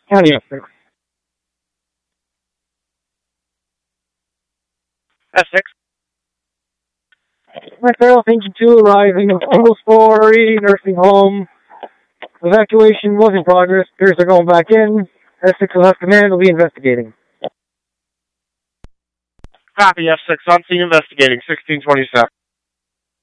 County Essex. Essex. Myself, Engine 2 arriving at single-story nursing home. Evacuation was in progress. Peers are going back in. Essex will have command. Will be investigating. Copy, F6 on scene investigating, 1627.